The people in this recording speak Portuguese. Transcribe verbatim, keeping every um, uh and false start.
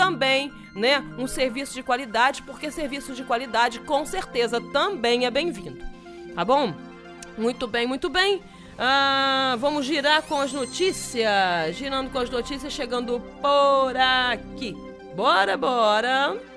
também, né, um serviço de qualidade, porque serviço de qualidade com certeza também é bem-vindo, tá bom? Muito bem, muito bem. Ah, vamos girar com as notícias, girando com as notícias, chegando por aqui. Bora, bora!